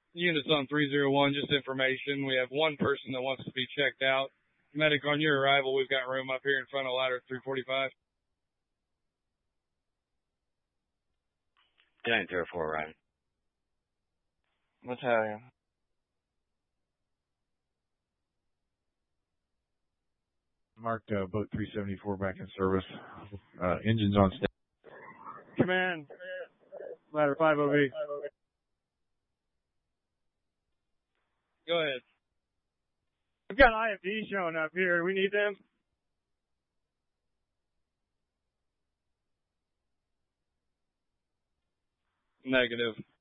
Unison 301, just information. We have one person that wants to be checked out. Medic, on your arrival, we've got room up here in front of ladder 345. 904 arriving. Battalion. Marked boat 374 back in service. Engines on standby. Command. Ladder 5OB. Go ahead. We've got IFD showing up here. We need them. Negative.